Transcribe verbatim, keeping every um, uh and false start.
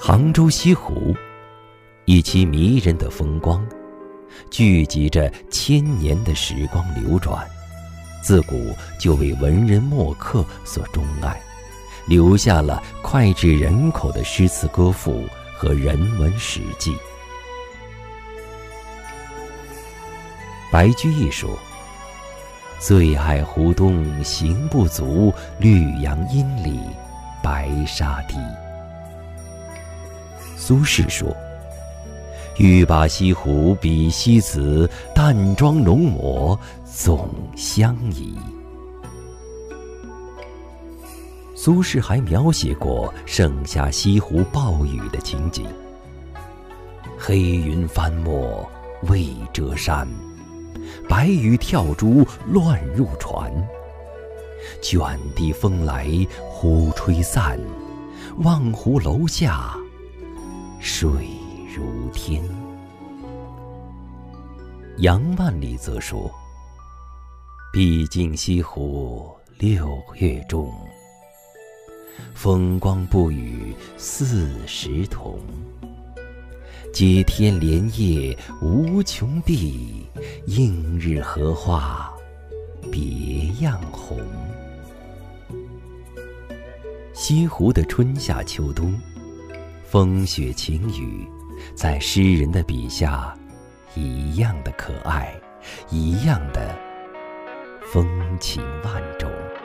杭州西湖，以其迷人的风光，聚集着千年的时光流转，自古就为文人墨客所钟爱，留下了脍炙人口的诗词歌赋和人文史记。白居易说：“醉爱湖东行不足，绿杨阴里白沙堤。”苏轼说：“欲把西湖比西子，淡妆浓抹总相宜。”苏轼还描写过盛夏西湖暴雨的情景：“黑云翻墨未遮山，白雨跳珠乱入船。卷地风来忽吹散，望湖楼下水如天。”杨万里则说：“毕竟西湖六月中，风光不与四时同。接天莲叶无穷碧，映日荷花别样红。”西湖的春夏秋冬，风雪晴雨，在诗人的笔下一样的可爱，一样的风情万种。